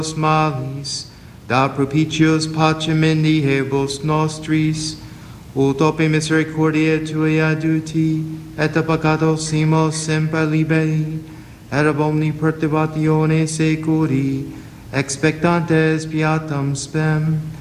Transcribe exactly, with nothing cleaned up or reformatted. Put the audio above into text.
malis, da propitios pacem in diebus nostris, ut ope misericordia tuae aduti, et a peccatos simos semper liberi, et ab omni perturbatione securi, expectantes beatam spem,